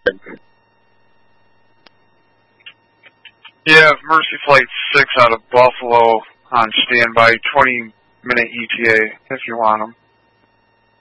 Yeah, Mercy Flight 6 out of Buffalo on standby, 20-minute ETA if you want them.